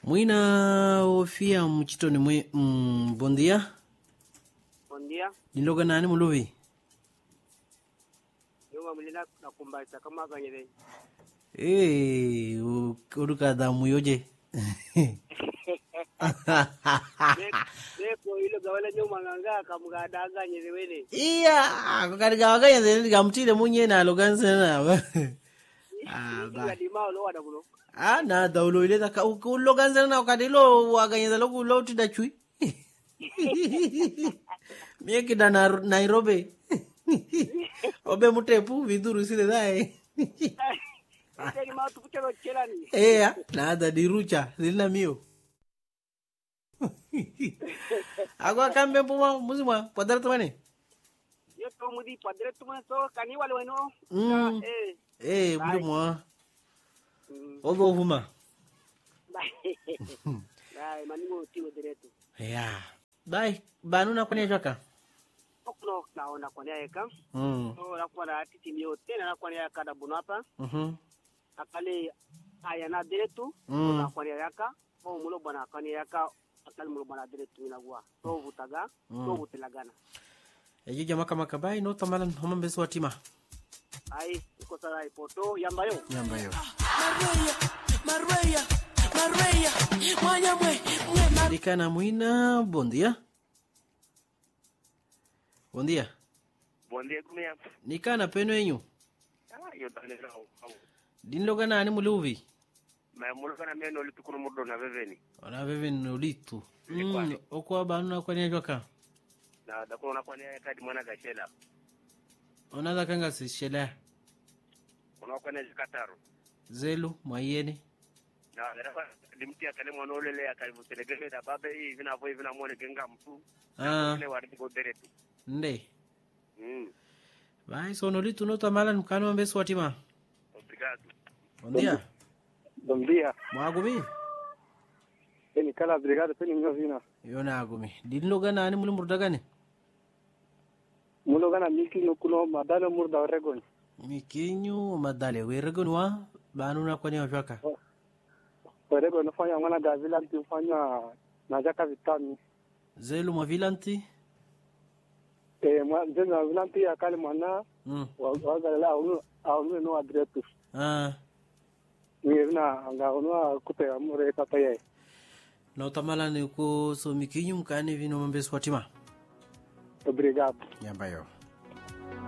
Mwina ofia mchitoni mwe bom dia. Bom dia. Niloga nani muluvi? Yuma mulina nakumbaisa kama ganyere. Uruka damu yoje. Neko ilo gawala nyuma nganga kamugada ganyere wene. Iya, kokari gawaganya zeni gamtile munye na loganse na. Ba. Di mau lo wada bulo. Na daulo ile da loganse na kadilo waganya lo kulo tidachui. Mieki da Nairobi. Obe mutepu viduru sile dae. Ni mau tu kuchero chelani. Nada di rucha, zilina mio. Agora kambe puma muzima padar tumani. Yo to mudi padar tumani so kani wale weno. Mudimo. Ogo huma. Dai manimo tiwo direto. Dai banuna kwenye joka. Okno naona kwenye eka. So nakwana atiti mio tena nakwana yaka da bunapa. Akale ayana direto nakwana yaka. O mulo bana kwenye yaka. Akal mulo bana direto inagua. So butaga, so butilagana. Eji maka bai no tamalan homa beso watima. Ai iko sarai poto yambayo. Marweya mwanyamwe Dikana mwina bom dia. Bom dia. Bom dia kumia. Nikana peno enyu. Yo tane rao. Dinloga nani muluvi? Mulukana meno litukuru mudo na veveni. Ona veveni ulitu. Okwa banuna kwenye joka. Na dakona kwenye kadi mwana gashela. Ona da kanga si shela. Ona kwenye Kataro. Zelu mwayene. Na dereva dimtia kale mwana olele akalivutelegele da babe hivi na vo hivi na muone genga mtu. Ne wadi go deretu. Nde. Vai sono litu no tamala mkano mbeso watima. Obrigado. Bom dia. Bom dia. Mwagumi. Eni kala obrigado peni ngavina. Yona agumi. Dinloga nani mulumurdagane? Mulogana mikinyo kuno madalo murda regon. Mikinyo madale weregon wa banuna kwenye wajaka. Werego nafanya mwana gavilanti ufanya najaka vitami. Zelu mavilanti? Mwana vilanti ya kale mwana wagala aunu no adretus. Ngirna anga unu kupe amure papaye. Na utamala ni ko so mikinyo mkane vino mambeso watima. Obrigado. Yambayo.